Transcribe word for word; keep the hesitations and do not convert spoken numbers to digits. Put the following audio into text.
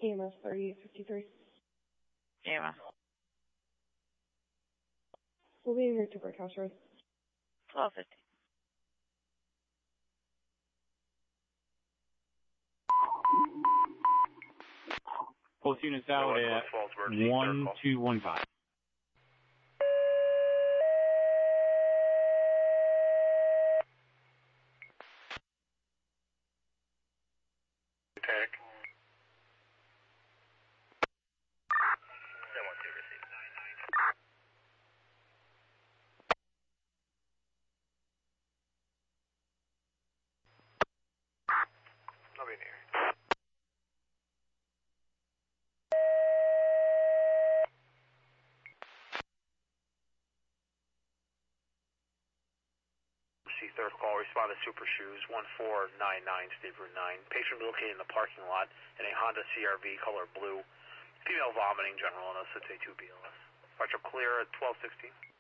E M S thirty fifty-three. E M S. We'll be in your Brick House Road. twelve fifty. Pulse units out at one two one five. Attack. I'll be near. Third call, respond to Super Shoes, one four nine nine, State Route nine. Patient located in the parking lot in a Honda C R V, color blue. Female vomiting, general illness, it's a two B L S. Departure clear at twelve sixteen.